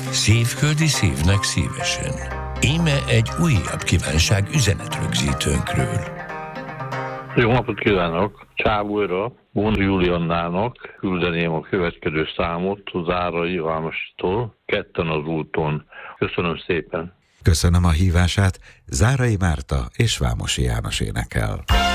Szívföldi szívnek szívesen. Íme egy újabb kívánság üzenetrögzítőnkről. Jó napot kívánok! Csábújra, Bond Juliannának küldeném a következő számot Zárai Vámostól, ketten az úton. Köszönöm szépen! Köszönöm a hívását, Zárai Márta és Vámosi János énekel.